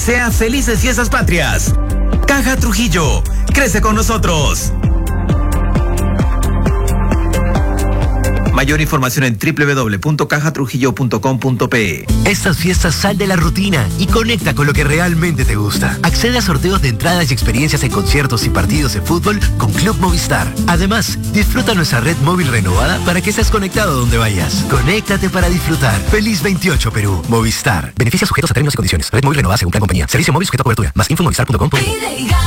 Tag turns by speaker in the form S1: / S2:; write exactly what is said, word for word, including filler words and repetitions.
S1: desea felices fiestas patrias. Caja Trujillo, crece con nosotros. Mayor información en doble u doble u doble u punto caja trujillo punto com punto pe.
S2: Estas fiestas sal de la rutina y conecta con lo que realmente te gusta. Accede a sorteos de entradas y experiencias en conciertos y partidos de fútbol con Club Movistar. Además, disfruta nuestra red móvil renovada para que estés conectado donde vayas. Conéctate para disfrutar. Feliz veintiocho Perú. Movistar. Beneficios sujetos a términos y condiciones. Red móvil renovada según plan compañía. Servicio móvil sujeto a cobertura. Más info en movistar punto com punto pe.